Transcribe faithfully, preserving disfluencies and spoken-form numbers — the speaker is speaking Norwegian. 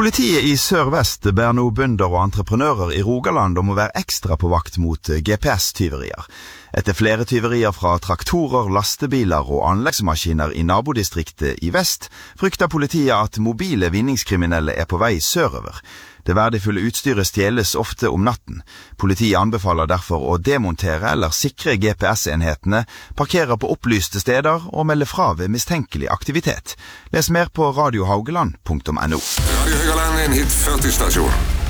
Politiet i Sør-Vest ber nå bønder og entreprenører i Rogaland om å være ekstra på vakt mot G P S-tyverier. Etter flere tyverier fra traktorer, lastebiler og anleggsmaskiner i nabodistriktet i vest, frykter politiet at mobile vinningskriminelle er på vei sørover. Det verdifulle utstyret stjeles ofte om natten. Politiet anbefaler derfor å demontere eller sikre G P S-enhetene, parkere på opplyste steder og melde fra ved mistenkelig aktivitet. Les mer på radio haugaland punktum no. Radio Haugaland er en hit førti stasjon.